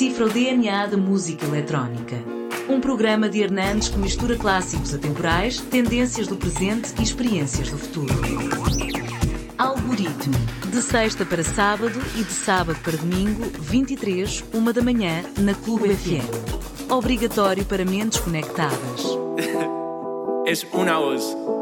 decifra o DNA da música eletrónica. Um programa de Hernandes que mistura clássicos atemporais, tendências do presente e experiências do futuro. Algoritmo. De sexta para sábado e de sábado para domingo, 23, 1 da manhã, na Clube FM. Obrigatório para mentes conectadas. Es una voz.